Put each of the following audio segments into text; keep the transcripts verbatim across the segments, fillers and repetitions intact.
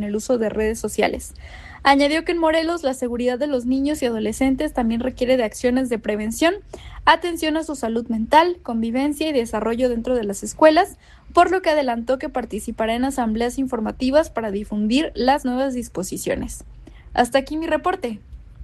con el uso de redes sociales. Añadió que en Morelos la seguridad de los niños y adolescentes también requiere de acciones de prevención, atención a su salud mental, convivencia y desarrollo dentro de las escuelas, por lo que adelantó que participará en asambleas informativas para difundir las nuevas disposiciones. Hasta aquí mi reporte.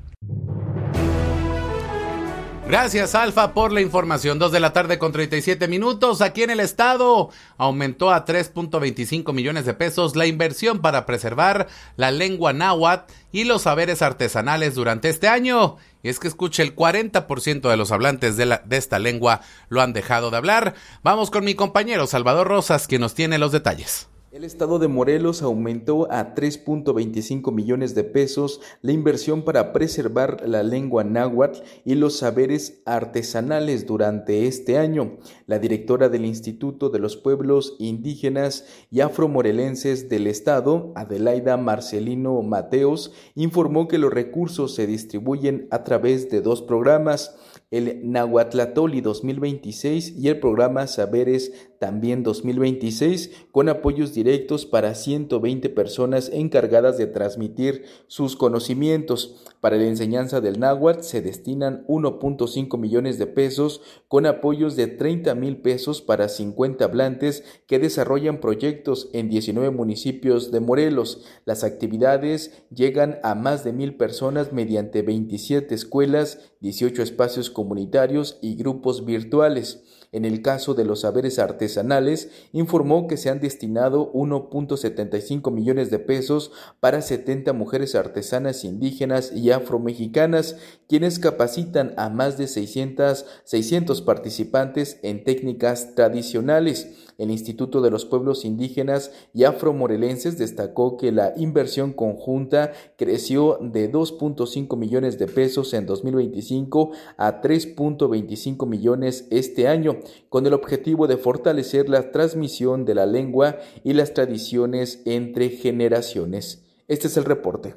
Gracias, Alfa, por la información. Dos de la tarde con treinta y siete minutos. Aquí en el estado aumentó a tres punto veinticinco millones de pesos la inversión para preservar la lengua náhuatl y los saberes artesanales durante este año. Y es que escuche, el cuarenta por ciento de los hablantes de, la, de esta lengua lo han dejado de hablar. Vamos con mi compañero Salvador Rosas, quien nos tiene los detalles. El estado de Morelos aumentó a tres punto veinticinco millones de pesos la inversión para preservar la lengua náhuatl y los saberes artesanales durante este año. La directora del Instituto de los Pueblos Indígenas y Afromorelenses del estado, Adelaida Marcelino Mateos, informó que los recursos se distribuyen a través de dos programas, el Nahuatlatoli dos mil veintiséis y el programa Saberes también dos mil veintiséis, con apoyos directos para ciento veinte personas encargadas de transmitir sus conocimientos. Para la enseñanza del náhuatl se destinan uno punto cinco millones de pesos, con apoyos de treinta mil pesos para cincuenta hablantes que desarrollan proyectos en diecinueve municipios de Morelos. Las actividades llegan a más de mil personas mediante veintisiete escuelas, dieciocho espacios comunitarios y grupos virtuales. En el caso de los saberes artesanales, informó que se han destinado uno punto setenta y cinco millones de pesos para setenta mujeres artesanas indígenas y afromexicanas, quienes capacitan a más de seiscientos, seiscientos participantes en técnicas tradicionales. El Instituto de los Pueblos Indígenas y Afromorelenses destacó que la inversión conjunta creció de dos punto cinco millones de pesos en dos mil veinticinco a tres punto veinticinco millones este año, con el objetivo de fortalecer la transmisión de la lengua y las tradiciones entre generaciones. Este es el reporte.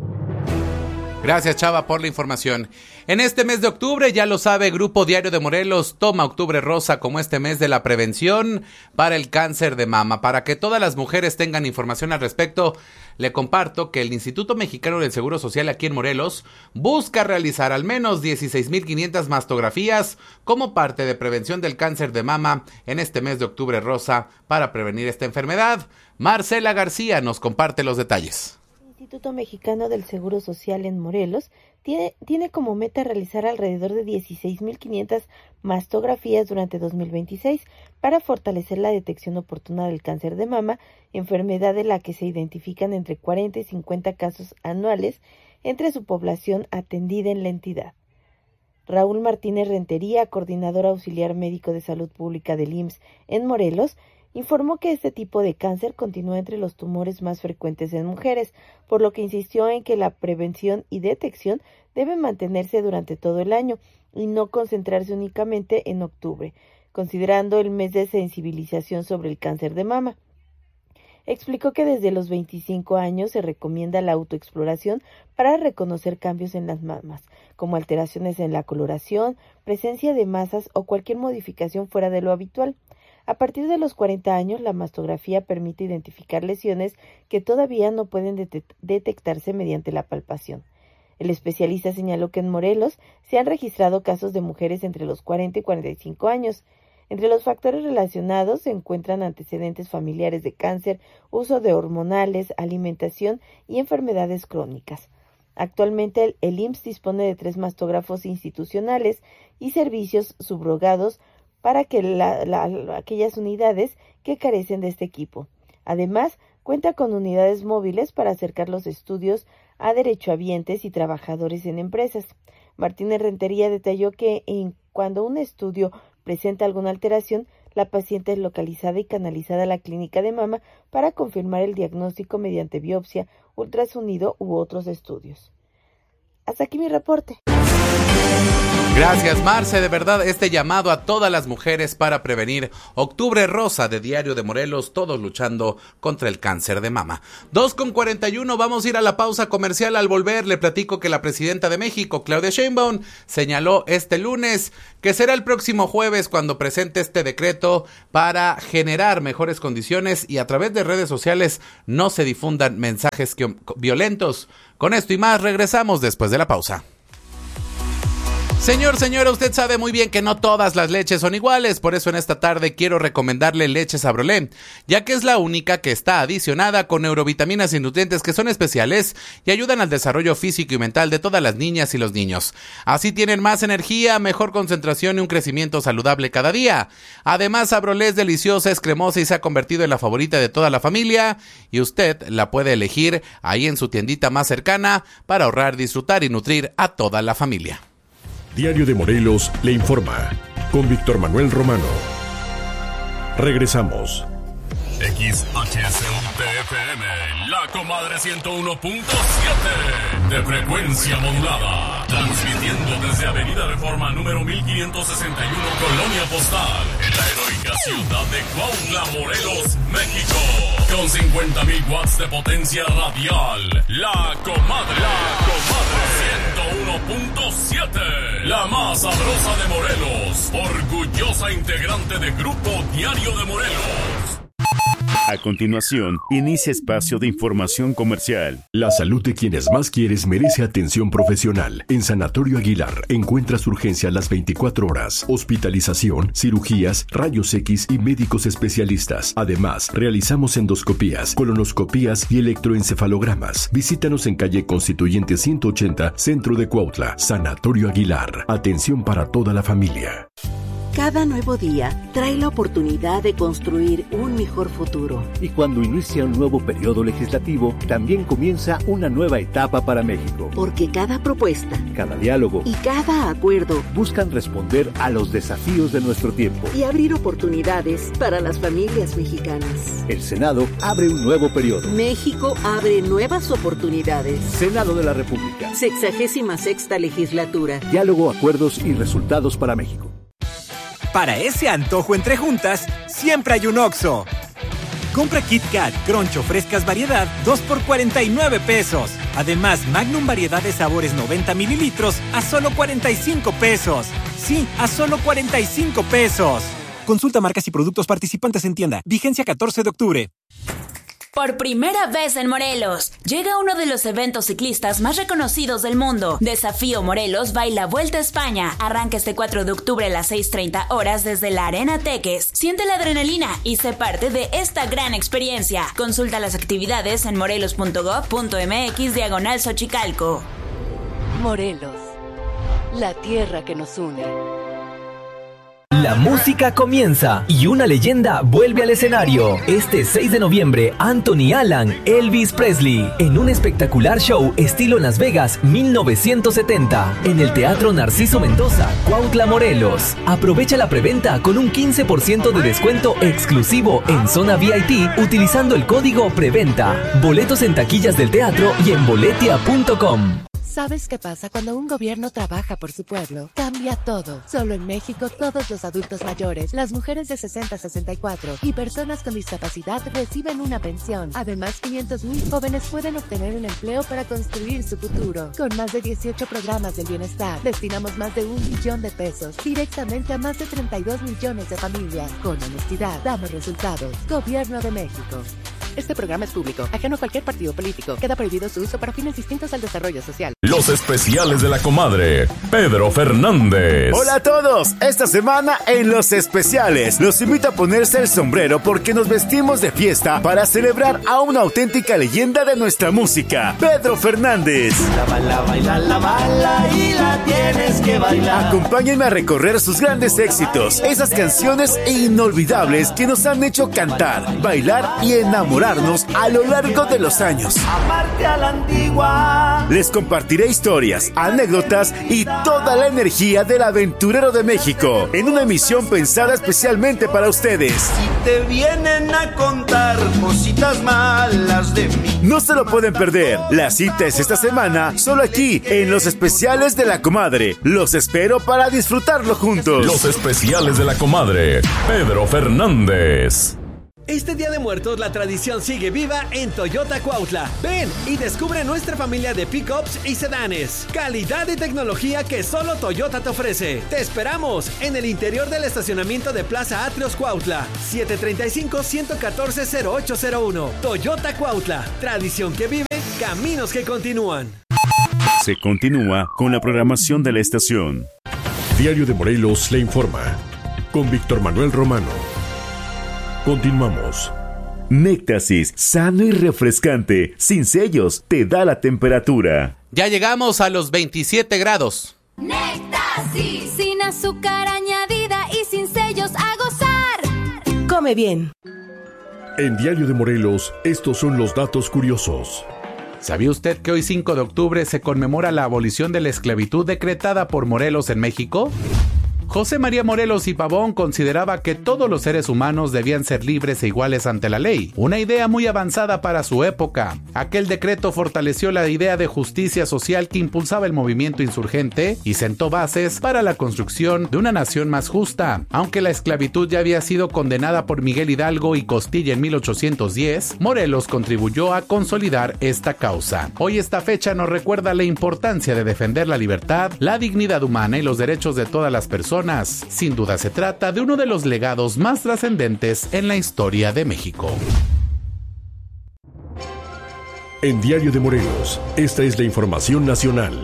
Gracias, Chava, por la información. En este mes de octubre, ya lo sabe, Grupo Diario de Morelos toma Octubre Rosa como este mes de la prevención para el cáncer de mama. Para que todas las mujeres tengan información al respecto, le comparto que el Instituto Mexicano del Seguro Social aquí en Morelos busca realizar al menos dieciséis mil quinientas mastografías como parte de prevención del cáncer de mama en este mes de Octubre Rosa para prevenir esta enfermedad. Marcela García nos comparte los detalles. El Instituto Mexicano del Seguro Social en Morelos tiene, tiene como meta realizar alrededor de dieciséis mil quinientas mastografías durante dos mil veintiséis para fortalecer la detección oportuna del cáncer de mama, enfermedad de la que se identifican entre cuarenta y cincuenta casos anuales entre su población atendida en la entidad. Raúl Martínez Rentería, coordinador auxiliar médico de salud pública del I M S S en Morelos, informó que este tipo de cáncer continúa entre los tumores más frecuentes en mujeres, por lo que insistió en que la prevención y detección deben mantenerse durante todo el año y no concentrarse únicamente en octubre, considerando el mes de sensibilización sobre el cáncer de mama. Explicó que desde los veinticinco años se recomienda la autoexploración para reconocer cambios en las mamas, como alteraciones en la coloración, presencia de masas o cualquier modificación fuera de lo habitual. A partir de los cuarenta años, la mastografía permite identificar lesiones que todavía no pueden det- detectarse mediante la palpación. El especialista señaló que en Morelos se han registrado casos de mujeres entre los cuarenta y cuarenta y cinco años. Entre los factores relacionados se encuentran antecedentes familiares de cáncer, uso de hormonales, alimentación y enfermedades crónicas. Actualmente el, el I M S S dispone de tres mastógrafos institucionales y servicios subrogados para que la, la, aquellas unidades que carecen de este equipo. Además, cuenta con unidades móviles para acercar los estudios a derechohabientes y trabajadores en empresas. Martínez Rentería detalló que en, cuando un estudio presenta alguna alteración, la paciente es localizada y canalizada a la clínica de mama para confirmar el diagnóstico mediante biopsia, ultrasonido u otros estudios. Hasta aquí mi reporte. Gracias, Marce. De verdad, este llamado a todas las mujeres para prevenir Octubre Rosa de Diario de Morelos, todos luchando contra el cáncer de mama. dos con cuarenta y uno, vamos a ir a la pausa comercial. Al volver, le platico que la presidenta de México, Claudia Sheinbaum, señaló este lunes que será el próximo jueves cuando presente este decreto para generar mejores condiciones y a través de redes sociales no se difundan mensajes violentos. Con esto y más, regresamos después de la pausa. Señor, señora, usted sabe muy bien que no todas las leches son iguales, por eso en esta tarde quiero recomendarle leche Sabrolé, ya que es la única que está adicionada con neurovitaminas y nutrientes que son especiales y ayudan al desarrollo físico y mental de todas las niñas y los niños. Así tienen más energía, mejor concentración y un crecimiento saludable cada día. Además, Sabrolé es deliciosa, es cremosa y se ha convertido en la favorita de toda la familia y usted la puede elegir ahí en su tiendita más cercana para ahorrar, disfrutar y nutrir a toda la familia. Diario de Morelos le informa con Víctor Manuel Romano. Regresamos. X H S U T F M, La Comadre ciento uno punto siete de frecuencia modulada, transmitiendo desde Avenida Reforma número mil quinientos sesenta y uno, Colonia Postal, en la heroica ciudad de Cuautla, Morelos, México, con cincuenta mil watts de potencia radial. La Comadre, La Comadre ciento uno punto siete, la más sabrosa de Morelos, orgullosa integrante de Grupo Diario de Morelos. A continuación, inicia espacio de información comercial. La salud de quienes más quieres merece atención profesional. En Sanatorio Aguilar encuentras urgencia las veinticuatro horas, hospitalización, cirugías, rayos X y médicos especialistas. Además, realizamos endoscopías, colonoscopías y electroencefalogramas. Visítanos en calle Constituyente ciento ochenta, Centro de Cuautla. Sanatorio Aguilar. Atención para toda la familia. Cada nuevo día trae la oportunidad de construir un mejor futuro. Y cuando inicia un nuevo periodo legislativo, también comienza una nueva etapa para México. Porque cada propuesta, cada diálogo y cada acuerdo buscan responder a los desafíos de nuestro tiempo y abrir oportunidades para las familias mexicanas. El Senado abre un nuevo periodo. México abre nuevas oportunidades. Senado de la República. Sexagésima sexta legislatura. Diálogo, acuerdos y resultados para México. Para ese antojo entre juntas, siempre hay un Oxxo. Compra Kit Kat, Crunch o frescas variedad, dos por cuarenta y nueve pesos. Además, Magnum variedad de sabores noventa mililitros a solo cuarenta y cinco pesos. Sí, a solo cuarenta y cinco pesos. Consulta marcas y productos participantes en tienda. Vigencia catorce de octubre. Por primera vez en Morelos, llega uno de los eventos ciclistas más reconocidos del mundo. Desafío Morelos Baila Vuelta a España. Arranca este cuatro de octubre a las seis treinta horas desde la Arena Teques. Siente la adrenalina y sé parte de esta gran experiencia. Consulta las actividades en morelos punto gob punto mx diagonal Xochicalco. Morelos, la tierra que nos une. La música comienza y una leyenda vuelve al escenario. Este seis de noviembre, Anthony Allen, Elvis Presley, en un espectacular show estilo Las Vegas mil novecientos setenta, en el Teatro Narciso Mendoza, Cuautla, Morelos. Aprovecha la preventa con un quince por ciento de descuento exclusivo en zona V I P utilizando el código PREVENTA. Boletos en taquillas del teatro y en boletia punto com. ¿Sabes qué pasa cuando un gobierno trabaja por su pueblo? Cambia todo. Solo en México, todos los adultos mayores, las mujeres de sesenta a sesenta y cuatro y personas con discapacidad reciben una pensión. Además, quinientos mil jóvenes pueden obtener un empleo para construir su futuro. Con más de dieciocho programas del bienestar, destinamos más de un billón de pesos directamente a más de treinta y dos millones de familias. Con honestidad, damos resultados. Gobierno de México. Este programa es público, ajeno a cualquier partido político. Queda prohibido su uso para fines distintos al desarrollo social. Los especiales de la comadre, Pedro Fernández. Hola a todos, esta semana en Los Especiales los invito a ponerse el sombrero porque nos vestimos de fiesta para celebrar a una auténtica leyenda de nuestra música, Pedro Fernández. La bala, baila, la bala y la tienes que bailar. Acompáñenme a recorrer sus grandes éxitos, esas canciones inolvidables que nos han hecho cantar, bailar y enamorar enamorarnos a lo largo de los años. Amarte a la antigua. Les compartiré historias, anécdotas y toda la energía del aventurero de México en una emisión pensada especialmente para ustedes. Si te vienen a contar cositas malas de mí. No se lo pueden perder. La cita es esta semana, solo aquí, en los especiales de La Comadre. Los espero para disfrutarlo juntos. Los especiales de La Comadre. Pedro Fernández. Este Día de Muertos la tradición sigue viva en Toyota Cuautla. Ven y descubre nuestra familia de pickups y sedanes. Calidad y tecnología que solo Toyota te ofrece. Te esperamos en el interior del estacionamiento de Plaza Atrios Cuautla. siete tres cinco, uno uno cuatro, cero ocho cero uno. Toyota Cuautla. Tradición que vive, caminos que continúan. Se continúa con la programación de la estación. Diario de Morelos le informa. Con Víctor Manuel Romano. Continuamos. Néctasis, sano y refrescante, sin sellos, te da la temperatura. Ya llegamos a los veintisiete grados. Néctasis, sin azúcar añadida y sin sellos, a gozar. Come bien. En Diario de Morelos, estos son los datos curiosos. ¿Sabía usted que hoy cinco de octubre se conmemora la abolición de la esclavitud decretada por Morelos en México? José María Morelos y Pavón consideraba que todos los seres humanos debían ser libres e iguales ante la ley, una idea muy avanzada para su época. Aquel decreto fortaleció la idea de justicia social que impulsaba el movimiento insurgente y sentó bases para la construcción de una nación más justa. Aunque la esclavitud ya había sido condenada por Miguel Hidalgo y Costilla en mil ochocientos diez, Morelos contribuyó a consolidar esta causa. Hoy esta fecha nos recuerda la importancia de defender la libertad, la dignidad humana y los derechos de todas las personas. Sin duda se trata de uno de los legados más trascendentes en la historia de México. En Diario de Morelos, esta es la información nacional.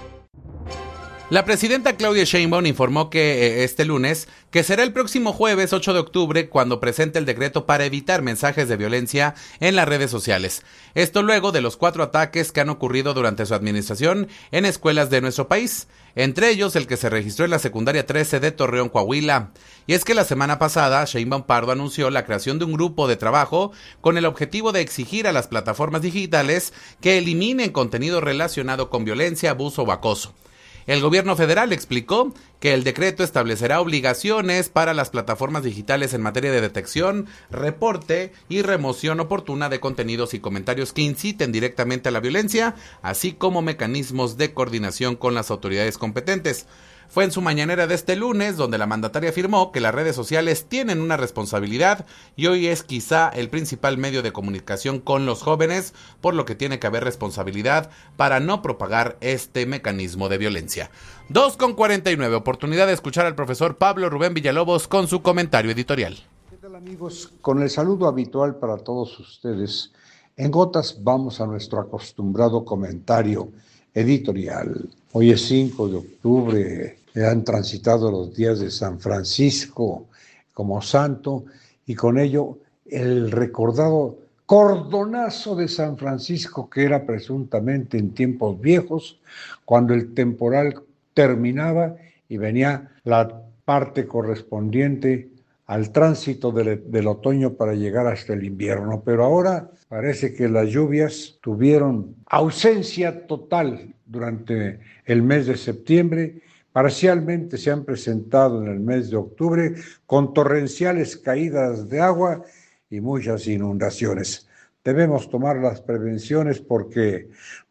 La presidenta Claudia Sheinbaum informó que eh, este lunes que será el próximo jueves ocho de octubre cuando presente el decreto para evitar mensajes de violencia en las redes sociales. Esto luego de los cuatro ataques que han ocurrido durante su administración en escuelas de nuestro país, entre ellos el que se registró en la secundaria trece de Torreón, Coahuila. Y es que la semana pasada Sheinbaum Pardo anunció la creación de un grupo de trabajo con el objetivo de exigir a las plataformas digitales que eliminen contenido relacionado con violencia, abuso o acoso. El gobierno federal explicó que el decreto establecerá obligaciones para las plataformas digitales en materia de detección, reporte y remoción oportuna de contenidos y comentarios que inciten directamente a la violencia, así como mecanismos de coordinación con las autoridades competentes. Fue en su mañanera de este lunes donde la mandataria afirmó que las redes sociales tienen una responsabilidad y hoy es quizá el principal medio de comunicación con los jóvenes, por lo que tiene que haber responsabilidad para no propagar este mecanismo de violencia. dos con cuarenta y nueve, oportunidad de escuchar al profesor Pablo Rubén Villalobos con su comentario editorial. ¿Qué tal, amigos? Con el saludo habitual para todos ustedes, en gotas vamos a nuestro acostumbrado comentario editorial. Hoy es cinco de octubre, han transitado los días de San Francisco como santo y con ello el recordado cordonazo de San Francisco que era presuntamente en tiempos viejos, cuando el temporal terminaba y venía la parte correspondiente al tránsito del, del otoño para llegar hasta el invierno. Pero ahora parece que las lluvias tuvieron ausencia total durante el mes de septiembre. Parcialmente se han presentado en el mes de octubre con torrenciales caídas de agua y muchas inundaciones. Debemos tomar las prevenciones porque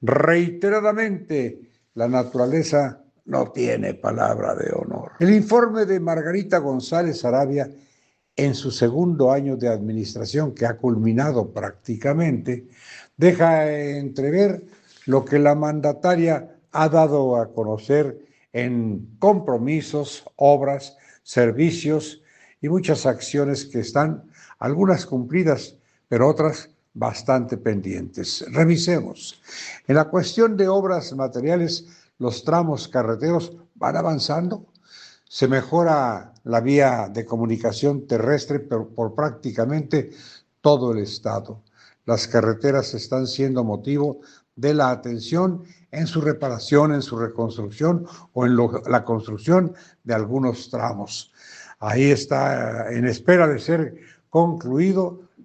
reiteradamente la naturaleza no tiene palabra de honor. El informe de Margarita González Arabia en su segundo año de administración, que ha culminado prácticamente, deja entrever lo que la mandataria ha dado a conocer en compromisos, obras, servicios y muchas acciones que están, algunas cumplidas, pero otras bastante pendientes. Revisemos. En la cuestión de obras materiales, los tramos carreteros van avanzando. Se mejora la vía de comunicación terrestre por, por prácticamente todo el estado. Las carreteras están siendo motivo de la atención en su reparación, en su reconstrucción o en lo, la construcción de algunos tramos. Ahí está en espera de ser concluido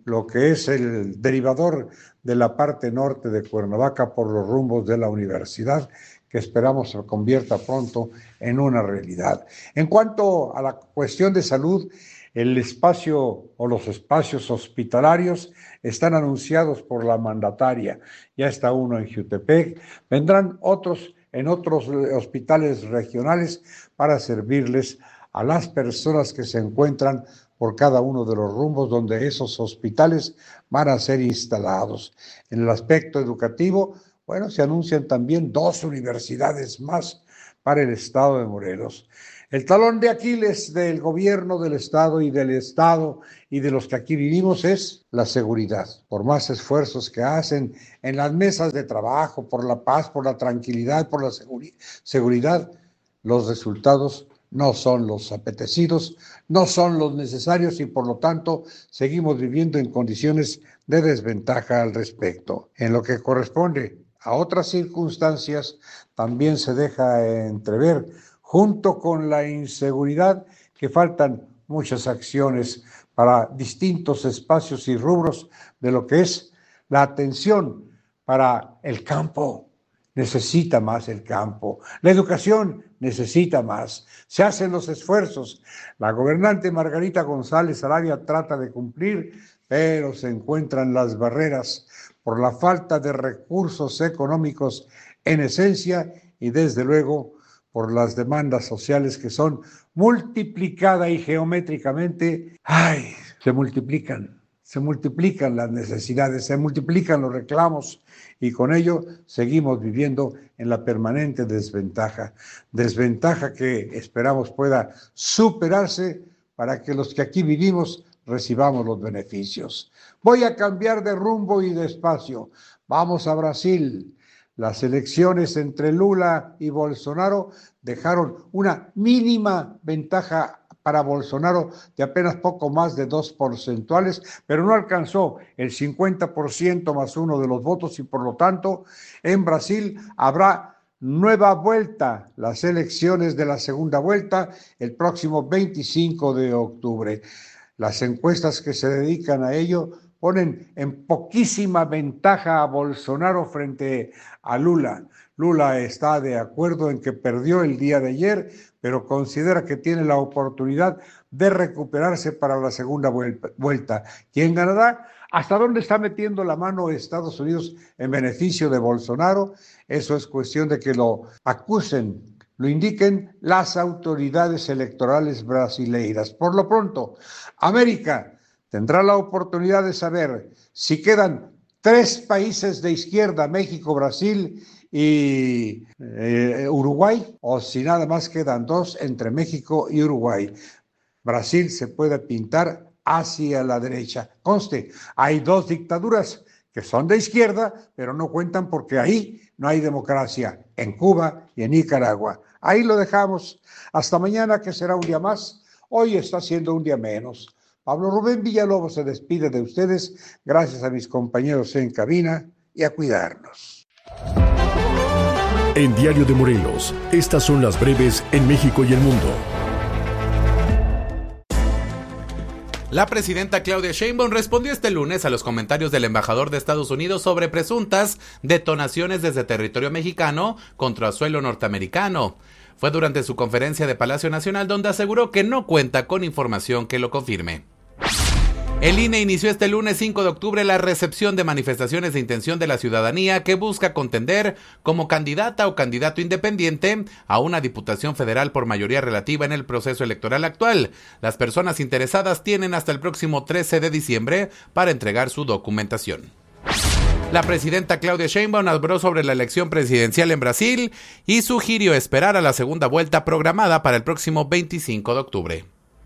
lo que es el derivador de la parte norte de Cuernavaca por los rumbos de la universidad, que esperamos se convierta pronto en una realidad. En cuanto a la cuestión de salud, el espacio o los espacios hospitalarios están anunciados por la mandataria. Ya está uno en Jutepec, vendrán otros en otros hospitales regionales para servirles a las personas que se encuentran por cada uno de los rumbos donde esos hospitales van a ser instalados. En el aspecto educativo, bueno, se anuncian también dos universidades más para el estado de Morelos. El talón de Aquiles del gobierno del estado y del estado y de los que aquí vivimos es la seguridad. Por más esfuerzos que hacen en las mesas de trabajo, por la paz, por la tranquilidad, por la seguri- seguridad, los resultados no son los apetecidos, no son los necesarios y por lo tanto seguimos viviendo en condiciones de desventaja al respecto. En lo que corresponde a otras circunstancias, también se deja entrever, junto con la inseguridad, que faltan muchas acciones para distintos espacios y rubros de lo que es la atención para el campo. Necesita más el campo. La educación necesita más. Se hacen los esfuerzos. La gobernante Margarita González Arabia trata de cumplir, pero se encuentran las barreras por la falta de recursos económicos en esencia y desde luego por las demandas sociales que son multiplicadas y geométricamente, ¡ay!, se multiplican, se multiplican las necesidades, se multiplican los reclamos y con ello seguimos viviendo en la permanente desventaja, desventaja que esperamos pueda superarse para que los que aquí vivimos recibamos los beneficios. Voy a cambiar de rumbo y de espacio. Vamos a Brasil. Las elecciones entre Lula y Bolsonaro dejaron una mínima ventaja para Bolsonaro de apenas poco más de dos porcentuales, pero no alcanzó el cincuenta por ciento más uno de los votos y por lo tanto en Brasil habrá nueva vuelta, las elecciones de la segunda vuelta el próximo veinticinco de octubre. Las encuestas que se dedican a ello ponen en poquísima ventaja a Bolsonaro frente a Lula. Lula está de acuerdo en que perdió el día de ayer, pero considera que tiene la oportunidad de recuperarse para la segunda vuelta. ¿Quién ganará? ¿Hasta dónde está metiendo la mano Estados Unidos en beneficio de Bolsonaro? Eso es cuestión de que lo acusen, lo indiquen las autoridades electorales brasileiras. Por lo pronto, América tendrá la oportunidad de saber si quedan tres países de izquierda, México, Brasil y eh, Uruguay, o si nada más quedan dos entre México y Uruguay. Brasil se puede pintar hacia la derecha. Conste, hay dos dictaduras que son de izquierda, pero no cuentan porque ahí no hay democracia, en Cuba y en Nicaragua. Ahí lo dejamos. Hasta mañana, que será un día más. Hoy está siendo un día menos. Pablo Rubén Villalobos se despide de ustedes, gracias a mis compañeros en cabina y a cuidarnos. En Diario de Morelos, estas son las breves en México y el mundo. La presidenta Claudia Sheinbaum respondió este lunes a los comentarios del embajador de Estados Unidos sobre presuntas detonaciones desde territorio mexicano contra suelo norteamericano. Fue durante su conferencia de Palacio Nacional donde aseguró que no cuenta con información que lo confirme. El I N E inició este lunes cinco de octubre la recepción de manifestaciones de intención de la ciudadanía que busca contender como candidata o candidato independiente a una diputación federal por mayoría relativa en el proceso electoral actual. Las personas interesadas tienen hasta el próximo trece de diciembre para entregar su documentación. La presidenta Claudia Sheinbaum habló sobre la elección presidencial en Brasil y sugirió esperar a la segunda vuelta programada para el próximo veinticinco de octubre.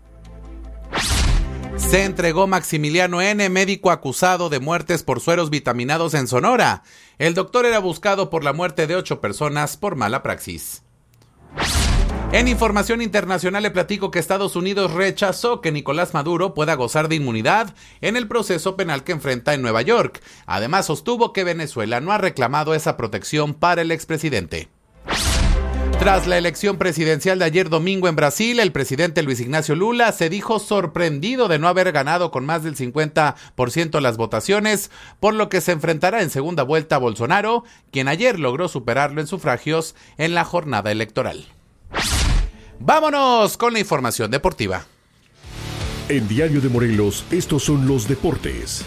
Se entregó Maximiliano N., médico acusado de muertes por sueros vitaminados en Sonora. El doctor era buscado por la muerte de ocho personas por mala praxis. En información internacional le platico que Estados Unidos rechazó que Nicolás Maduro pueda gozar de inmunidad en el proceso penal que enfrenta en Nueva York. Además, sostuvo que Venezuela no ha reclamado esa protección para el expresidente. Tras la elección presidencial de ayer domingo en Brasil, el presidente Luis Ignacio Lula se dijo sorprendido de no haber ganado con más del cincuenta por ciento las votaciones, por lo que se enfrentará en segunda vuelta a Bolsonaro, quien ayer logró superarlo en sufragios en la jornada electoral. Vámonos con la información deportiva. En Diario de Morelos, estos son los deportes.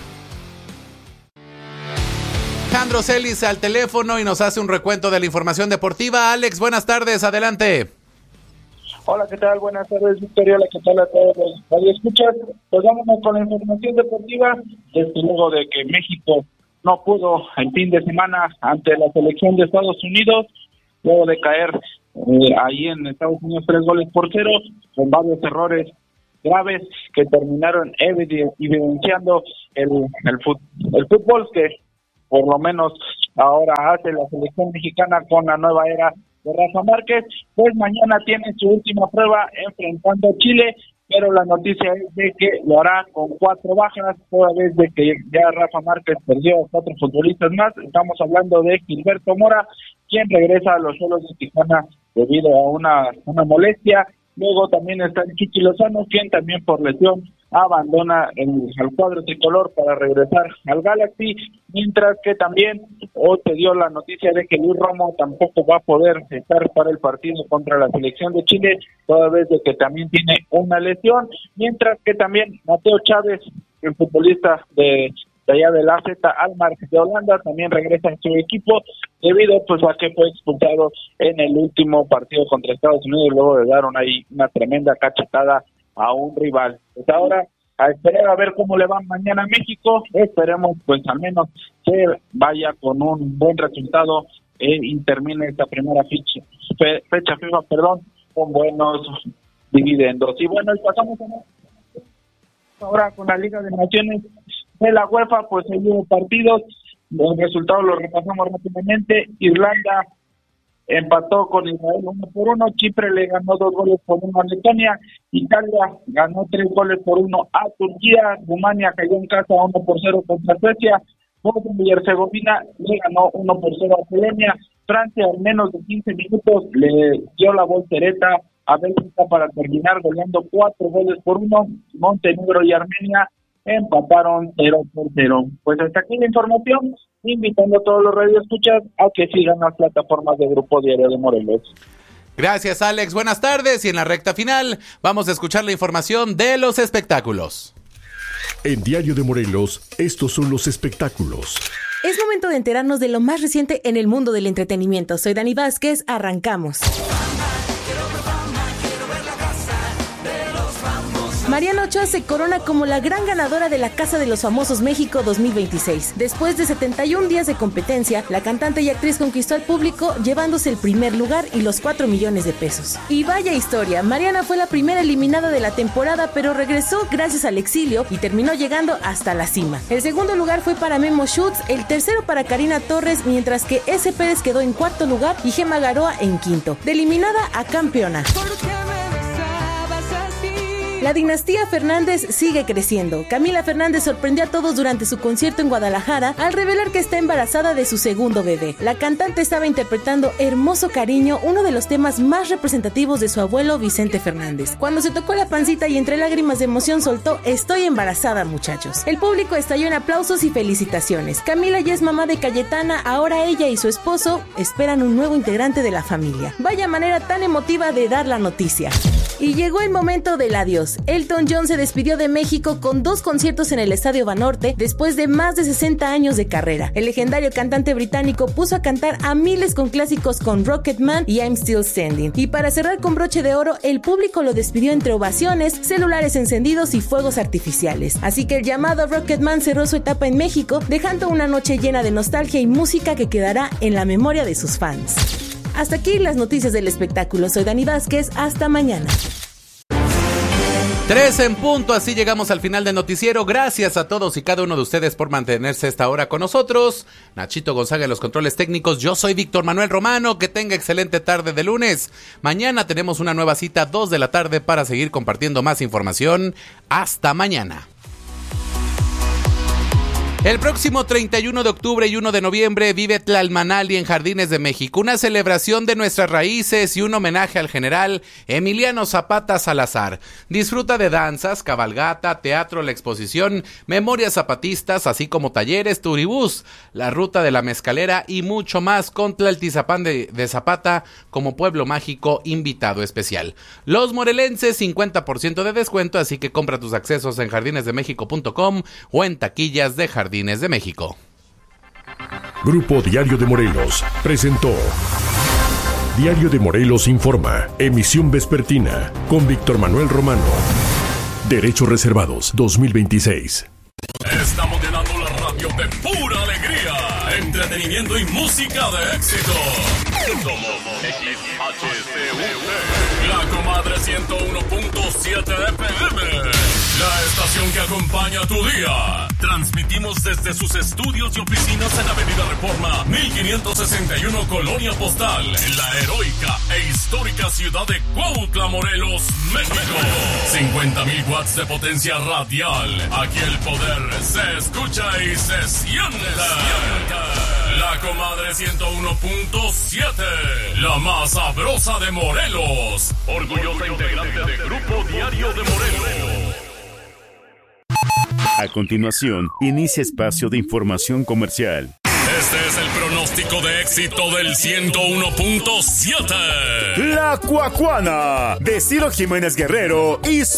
Alejandro Celis al teléfono y nos hace un recuento de la información deportiva. Alex, buenas tardes, adelante. Hola, ¿qué tal? Buenas tardes, Victoria. Hola, ¿qué tal a todos los radioescuchas? Pues vámonos con la información deportiva. Desde luego de que México no pudo el fin de semana ante la selección de Estados Unidos, luego de caer eh, ahí en Estados Unidos tres goles por cero, con varios errores graves que terminaron evidenciando el, el, fut, el fútbol que por lo menos ahora hace la selección mexicana con la nueva era de Rafa Márquez. Pues mañana tiene su última prueba enfrentando a Chile, pero la noticia es de que lo hará con cuatro bajas, toda vez de que ya Rafa Márquez perdió a cuatro futbolistas más. Estamos hablando de Gilberto Mora, quien regresa a los Xolos de Tijuana debido a una, una molestia. Luego también está el Chucky Lozano, quien también por lesión abandona el, el cuadro tricolor para regresar al Galaxy, mientras que también hoy se dio la noticia de que Luis Romo tampoco va a poder estar para el partido contra la selección de Chile, toda vez de que también tiene una lesión, mientras que también Mateo Chávez, el futbolista de, de allá del A Z Alkmaar de Holanda, también regresa a su equipo debido pues a que fue expulsado en el último partido contra Estados Unidos luego de dar una, ahí una tremenda cachetada a un rival. Pues ahora a esperar a ver cómo le va mañana a México. Esperemos pues al menos que vaya con un buen resultado eh, y termine esta primera fecha, fe, fecha FIFA, perdón, con buenos dividendos. Y bueno, y pasamos a ahora con la Liga de Naciones de la UEFA, pues hay hubo partidos, los resultados los repasamos rápidamente. Irlanda empató con Israel uno por uno, Chipre le ganó dos goles por uno a Letonia, Italia ganó tres goles por uno a Turquía, Rumania cayó en casa uno por cero contra Suecia, Bosnia y Herzegovina le ganó uno por cero a Polonia, Francia en menos de quince minutos le dio la voltereta a Bélgica para terminar goleando cuatro goles por uno, Montenegro y Armenia empataron cero por cero. Pues hasta aquí la información, invitando a todos los radioescuchas a que sigan las plataformas de Grupo Diario de Morelos. Gracias, Alex. Buenas tardes. Y en la recta final vamos a escuchar la información de los espectáculos. En Diario de Morelos, estos son los espectáculos. Es momento de enterarnos de lo más reciente en el mundo del entretenimiento. Soy Dani Vázquez, arrancamos. Mariana Ochoa se corona como la gran ganadora de la Casa de los Famosos México dos mil veintiséis. Después de setenta y un días de competencia, la cantante y actriz conquistó al público llevándose el primer lugar y los cuatro millones de pesos. Y vaya historia, Mariana fue la primera eliminada de la temporada, pero regresó gracias al exilio y terminó llegando hasta la cima. El segundo lugar fue para Memo Schutz, el tercero para Karina Torres, mientras que S. Pérez quedó en cuarto lugar y Gemma Garoa en quinto. De eliminada a campeona. La dinastía Fernández sigue creciendo. Camila Fernández sorprendió a todos durante su concierto en Guadalajara al revelar que está embarazada de su segundo bebé. La cantante estaba interpretando Hermoso Cariño, uno de los temas más representativos de su abuelo Vicente Fernández. Cuando se tocó la pancita y entre lágrimas de emoción soltó: "Estoy embarazada, muchachos". El público estalló en aplausos y felicitaciones. Camila ya es mamá de Cayetana, ahora ella y su esposo esperan un nuevo integrante de la familia. Vaya manera tan emotiva de dar la noticia. Y llegó el momento del adiós. Elton John se despidió de México con dos conciertos en el Estadio Banorte después de más de sesenta años de carrera. El legendario cantante británico puso a cantar a miles con clásicos con Rocketman y I'm Still Standing. Y para cerrar con broche de oro, el público lo despidió entre ovaciones, celulares encendidos y fuegos artificiales. Así que el llamado Rocketman cerró su etapa en México, dejando una noche llena de nostalgia y música que quedará en la memoria de sus fans. Hasta aquí las noticias del espectáculo. Soy Dani Vázquez. Hasta mañana. Tres en punto, así llegamos al final del noticiero. Gracias a todos y cada uno de ustedes por mantenerse esta hora con nosotros. Nachito Gonzaga en los controles técnicos. Yo soy Víctor Manuel Romano. Que tenga excelente tarde de lunes. Mañana tenemos una nueva cita, dos de la tarde, para seguir compartiendo más información. Hasta mañana. El próximo treinta y uno de octubre y uno de noviembre vive Tlalmanali en Jardines de México, una celebración de nuestras raíces y un homenaje al general Emiliano Zapata Salazar. Disfruta de danzas, cabalgata, teatro, la exposición, memorias zapatistas, así como talleres, turibús, la ruta de la mezcalera y mucho más con Tlaltizapán de, de Zapata como pueblo mágico invitado especial. Los morelenses cincuenta por ciento de descuento, así que compra tus accesos en jardines de méxico punto com o en taquillas de Jardines de México. Grupo Diario de Morelos presentó Diario de Morelos Informa, emisión vespertina, con Víctor Manuel Romano. Derechos reservados dos mil veintiséis. Estamos llenando la radio de pura alegría, entretenimiento y música de éxito. Somos X H C U T, la comadre ciento uno punto siete F M, la estación que acompaña tu día. Transmitimos desde sus estudios y oficinas en Avenida Reforma mil quinientos sesenta y uno, Colonia Postal, en la heroica e histórica ciudad de Cuautla, Morelos, México. cincuenta mil watts de potencia radial. Aquí el poder se escucha y se siente. La comadre ciento uno punto siete, la más sabrosa de Morelos. Orgullosa integrante de Grupo Diario de Morelos. A continuación, inicia espacio de información comercial. Este es el pronóstico de éxito del ciento uno punto siete. La Cuacuana, de Ciro Jiménez Guerrero y